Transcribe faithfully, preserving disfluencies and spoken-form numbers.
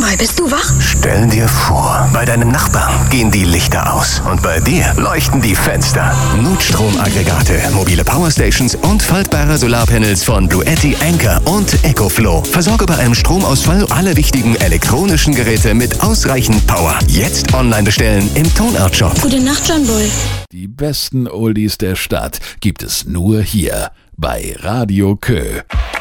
mal, bist du wach? Stell dir vor, bei deinem Nachbarn gehen die Lichter aus und bei dir leuchten die Fenster. Notstromaggregate, mobile Powerstations und faltbare Solarpanels von Bluetti, Anker und EcoFlow. Versorge bei einem Stromausfall alle wichtigen elektronischen Geräte mit ausreichend Power. Jetzt online bestellen im Tonart Shop. Gute Nacht, John Boy. Die besten Oldies der Stadt gibt es nur hier bei Radio Kö.